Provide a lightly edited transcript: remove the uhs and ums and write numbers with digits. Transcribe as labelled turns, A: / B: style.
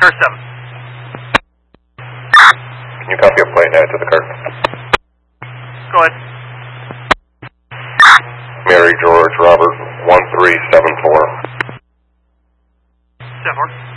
A: Car 7.
B: Can you copy a plate and add to the cart?
A: Go ahead.
B: Mary George Robert 1374.
A: 74.